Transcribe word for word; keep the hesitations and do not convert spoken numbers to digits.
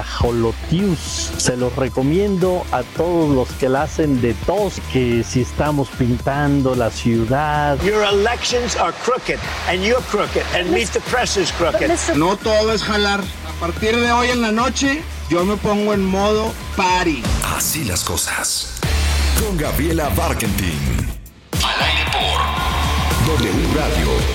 ajolotius. Se los recomiendo a todos los que la hacen de tos, que si estamos pintando la ciudad. Your elections are crooked, and you're crooked, and Meet the Press is crooked. No todo es jalar. A partir de hoy en la noche, yo me pongo en modo party. Así las cosas. Con Gabriela Barkentin. Al aire por W Radio.